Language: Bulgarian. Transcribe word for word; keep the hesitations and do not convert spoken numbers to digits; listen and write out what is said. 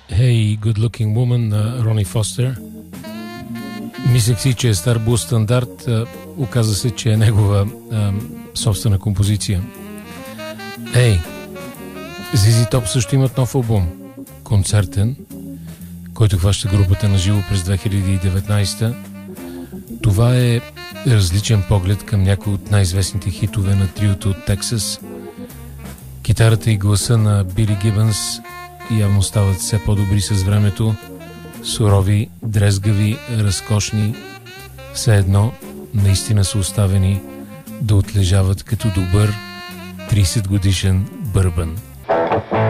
Hey, Good Looking Woman на Рони Фостер. Мислех си, че е стар бул стандарт. Оказа се, че е негова а, собствена композиция. Ей, Зизи Топ също имат нов албум. Концертен, който хваща групата на живо през две хиляди и деветнадесета. Това е различен поглед към някои от най-известните хитове на триото от Тексас. Китарата и гласа на Били Гибънс явно стават все по-добри с времето. Сурови, дрезгави, разкошни. Все едно наистина са оставени да отлежават като добър тридесет годишен бърбан.